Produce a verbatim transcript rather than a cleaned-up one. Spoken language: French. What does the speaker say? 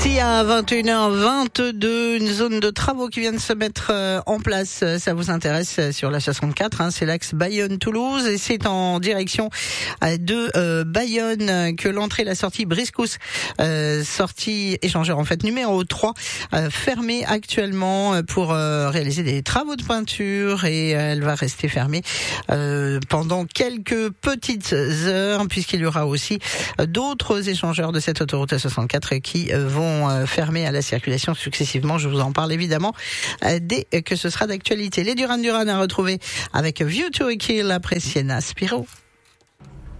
Si à vingt et une heures vingt-deux, une zone de travaux qui vient de se mettre en place, ça vous intéresse sur la soixante-quatre, hein, c'est l'axe Bayonne-Toulouse et c'est en direction de euh, Bayonne que l'entrée et la sortie Briscousse, euh, sortie échangeur en fait numéro trois, euh, fermée actuellement pour euh, réaliser des travaux de peinture et elle va rester fermée euh, pendant quelques petites heures puisqu'il y aura aussi d'autres échangeurs de cette autoroute A soixante-quatre qui euh, vont fermés à la circulation successivement. Je vous en parle évidemment dès que ce sera d'actualité. Les Duran Duran à retrouver avec View to a Kill après Sienna Spiro.